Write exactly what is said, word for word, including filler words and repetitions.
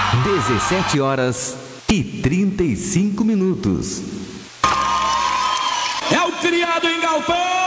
dezessete horas e trinta e cinco minutos. É o criado em galpão!